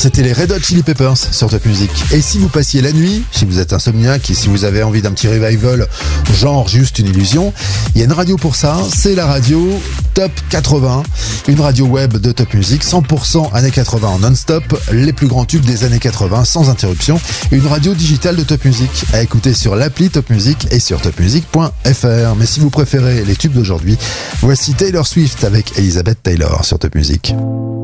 C'était les Red Hot Chili Peppers sur Top Music. Et si vous passiez la nuit, si vous êtes insomniaque et si vous avez envie d'un petit revival, genre juste une illusion, il y a une radio pour ça, c'est la radio Top 80, une radio web de Top Music, 100% années 80 en non-stop, les plus grands tubes des années 80 sans interruption, et une radio digitale de Top Music à écouter sur l'appli Top Music et sur topmusic.fr. Mais si vous préférez les tubes d'aujourd'hui, voici Taylor Swift avec Elizabeth Taylor sur Top Music.